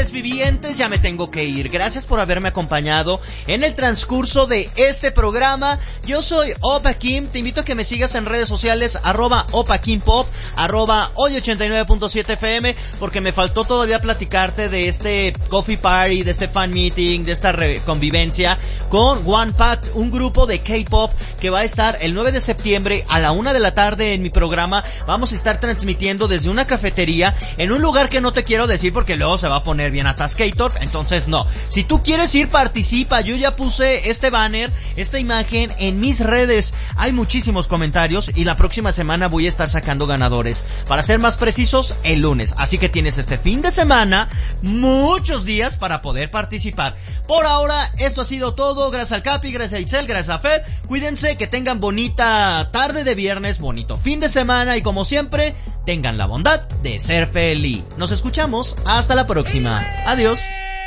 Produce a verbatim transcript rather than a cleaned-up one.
seres vivientes, ya me tengo que ir. Gracias por haberme acompañado en el transcurso de este programa. Yo soy Opa Kim, te invito a que me sigas en redes sociales, arroba Opa Kim Pop, arroba hoy ochenta y nueve punto siete F M, porque me faltó todavía platicarte de este coffee party, de este fan meeting, de esta re- convivencia con One Pack, un grupo de K-pop que va a estar el nueve de septiembre a la una de la tarde en mi programa. Vamos a estar transmitiendo desde una cafetería en un lugar que no te quiero decir porque luego se va a poner bien atascator, entonces no. Si tú quieres ir, participa. Yo ya puse este banner, esta imagen en mis redes. Hay muchísimos comentarios y la próxima semana voy a estar sacando ganadores. Para ser más precisos, el lunes. Así que tienes este fin de semana, muchos días para poder participar. Por ahora, esto ha sido todo. Gracias al Capi, gracias a Itzel, gracias a Fer. Cuídense, que tengan bonita tarde de viernes, bonito fin de semana y como siempre, tengan la bondad de ser feliz. Nos escuchamos hasta la próxima. Adiós.